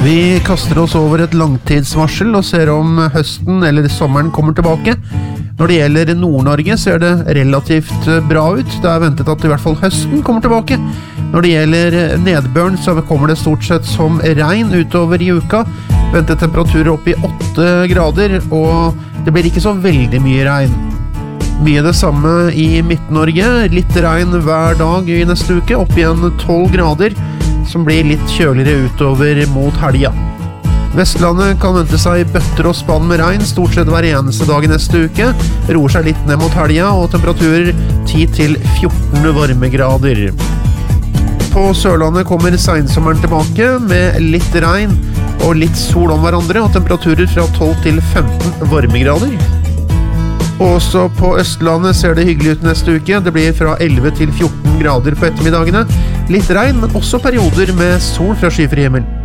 Vi kaster oss over et langtidsvarsel og ser om høsten eller sommeren kommer tilbake. Når det gjelder Nord-Norge ser det relativt bra ut. Det ventet at i hvert fall høsten kommer tilbake. Når det gjelder nedbøren så kommer det stort sett som regn utover i uka. Ventet temperaturer opp i 8 grader, og det blir ikke så veldig mye regn. Mye det samme i Midt-Norge. Litt regn hver dag i neste uke, opp igjen 12 grader. Som blir litt kjøligere utover mot helga. Vestlandet kan vente seg bøtter og spann med regn stort sett hver eneste dag i neste uke. Roer seg litt ned mot helga, og temperaturer 10-14 varmegrader. På Sørlandet kommer sensommeren tilbake med litt regn og litt sol om hverandre, og temperaturer fra 12-15 varmegrader. Også på Østlandet ser det hyggelig ut neste uke. Det blir fra 11-14 grader på ettermiddagene. Litt regn, men også perioder med sol fra skyfri himmel.